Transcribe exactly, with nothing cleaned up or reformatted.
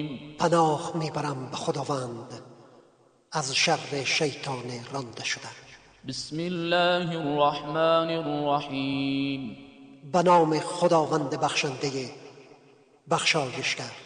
الرجیم. پناه میبرم به خداوند از شر شیطان رانده شده. بسم الله الرحمن الرحیم. به نام خداوند بخشنده بخشایشگر.